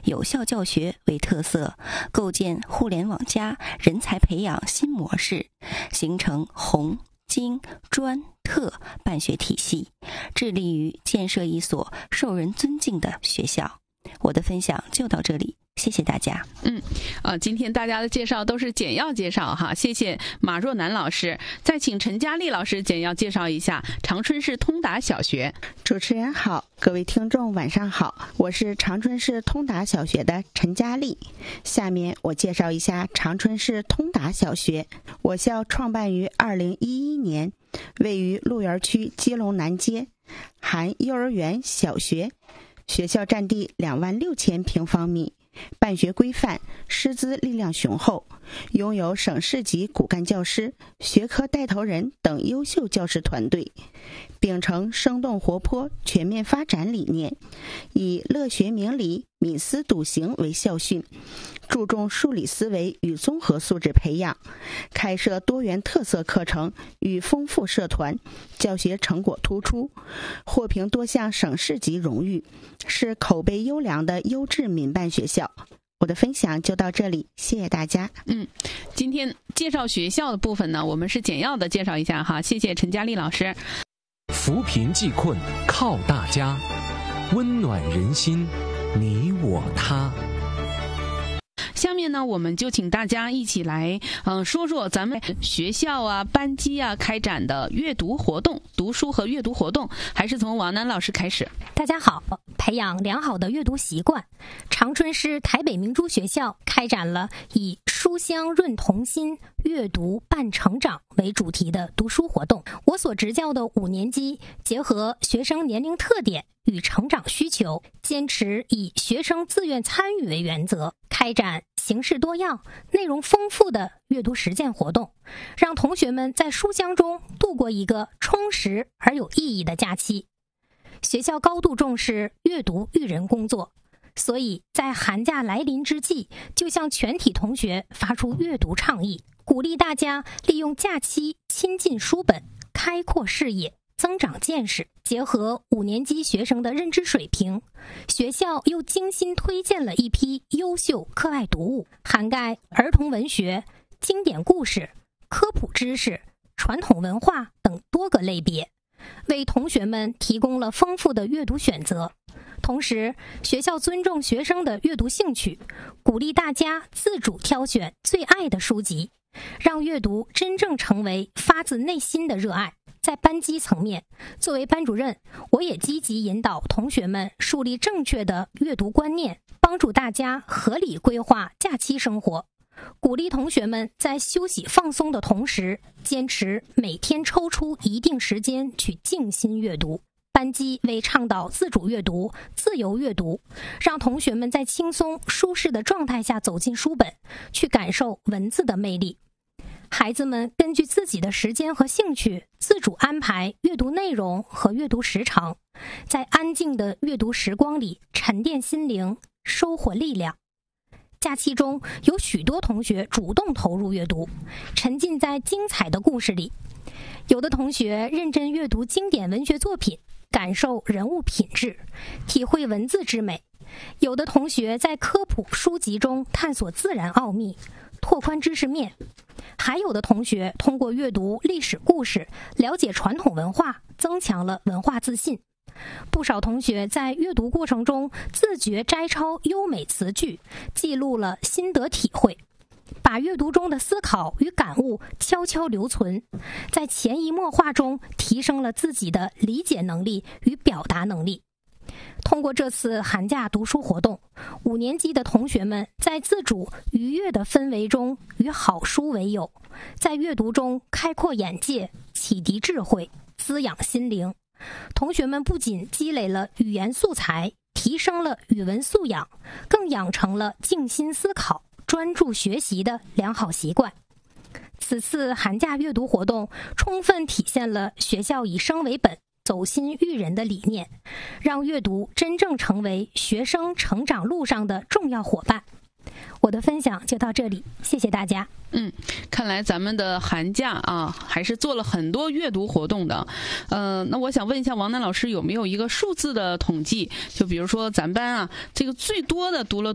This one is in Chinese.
有效教学为特色，构建互联网加人才培养新模式，形成红、精、专、特办学体系，致力于建设一所受人尊敬的学校。我的分享就到这里，谢谢大家。 今天大家的介绍都是简要介绍哈，谢谢马若楠老师。再请陈佳丽老师简要介绍一下长春市通达小学。 主持人好，各位听众晚上好，我是长春市通达小学的陈佳丽。下面我介绍一下长春市通达小学。我校创办于2011年，位于鹿园区基隆南街，含幼儿园、小学。学校占地26000平方米，办学规范，师资力量雄厚，拥有省市级骨干教师、学科带头人等优秀教师团队，秉承生动活泼、全面发展理念，以乐学明理、敏思笃行为校训，注重数理思维与综合素质培养，开设多元特色课程与丰富社团，教学成果突出，获评多项省市级荣誉，是口碑优良的优质民办学校。我的分享就到这里，谢谢大家。 今天介绍学校的部分呢，我们是简要的介绍一下哈，谢谢陈佳丽老师。 扶贫济困靠大家，温暖人心，你我他。 下面呢，我们就请大家一起来说说咱们学校啊、班级啊开展的阅读活动、读书和阅读活动，还是从王楠老师开始。 大家好，培养良好的阅读习惯，长春市台北明珠学校开展了以书香润童心、阅读伴成长为主题的读书活动。我所执教的5年级结合学生年龄特点与成长需求，坚持以学生自愿参与为原则，开展形式多样、内容丰富的阅读实践活动，让同学们在书香中度过一个充实而有意义的假期。学校高度重视阅读育人工作，所以在寒假来临之际，就向全体同学发出阅读倡议，鼓励大家利用假期亲近书本，开阔视野，增长见识。结合5年级学生的认知水平，学校又精心推荐了一批优秀课外读物，涵盖儿童文学、经典故事、科普知识、传统文化等多个类别，为同学们提供了丰富的阅读选择。同时，学校尊重学生的阅读兴趣，鼓励大家自主挑选最爱的书籍，让阅读真正成为发自内心的热爱。在班级层面，作为班主任，我也积极引导同学们树立正确的阅读观念，帮助大家合理规划假期生活，鼓励同学们在休息放松的同时，坚持每天抽出一定时间去静心阅读。班级为倡导自主阅读、自由阅读，让同学们在轻松舒适的状态下走进书本，去感受文字的魅力。孩子们根据自己的时间和兴趣，自主安排阅读内容和阅读时长，在安静的阅读时光里沉淀心灵，收获力量。假期中，有许多同学主动投入阅读，沉浸在精彩的故事里。有的同学认真阅读经典文学作品，感受人物品质，体会文字之美；有的同学在科普书籍中探索自然奥秘，拓宽知识面；还有的同学通过阅读历史故事，了解传统文化，增强了文化自信。不少同学在阅读过程中自觉摘抄优美词句，记录了心得体会，把阅读中的思考与感悟悄悄留存，在潜移默化中提升了自己的理解能力与表达能力。通过这次寒假读书活动，5年级的同学们在自主愉悦的氛围中与好书为友，在阅读中开阔眼界，启迪智慧，滋养心灵。同学们不仅积累了语言素材，提升了语文素养，更养成了静心思考、专注学习的良好习惯。此次寒假阅读活动充分体现了学校以生为本、走心育人的理念，让阅读真正成为学生成长路上的重要伙伴。我的分享就到这里，谢谢大家。 看来咱们的寒假啊，还是做了很多阅读活动的。那我想问一下王楠老师，有没有一个数字的统计？就比如说咱班啊，这个最多的读了